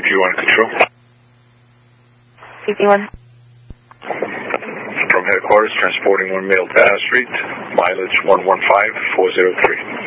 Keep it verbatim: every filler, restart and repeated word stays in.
G one Control. C P one. From headquarters, transporting one male to Ash Street, mileage one one five four zero three.